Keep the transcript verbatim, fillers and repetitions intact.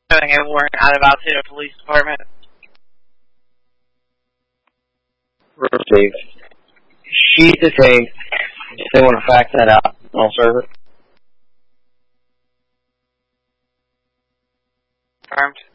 showing a warrant out of Altoona Police Department. Received. She's detained. If they want to fax that out, I'll serve it. Confirmed.